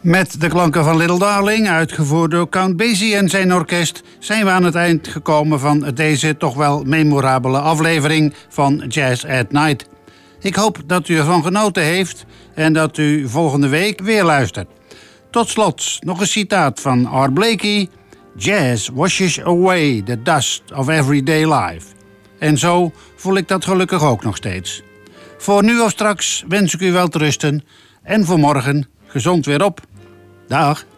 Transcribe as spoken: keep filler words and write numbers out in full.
Met de klanken van Little Darling, uitgevoerd door Count Basie en zijn orkest, zijn we aan het eind gekomen van deze toch wel memorabele aflevering van Jazz at Night. Ik hoop dat u ervan genoten heeft en dat u volgende week weer luistert. Tot slot nog een citaat van Art Blakey. Jazz washes away the dust of everyday life. En zo voel ik dat gelukkig ook nog steeds. Voor nu of straks wens ik u wel te rusten en voor morgen gezond weer op. Dag.